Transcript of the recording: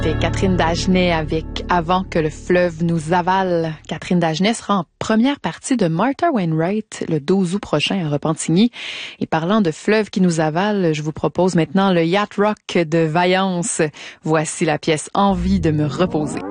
C'était Catherine Dagenet avec Avant que le fleuve nous avale. Catherine Dagenet sera en première partie de Martha Wainwright le 12 août prochain à Repentigny. Et parlant de fleuve qui nous avale, je vous propose maintenant le Yacht Rock de Vaillance. Voici la pièce Envie de me reposer.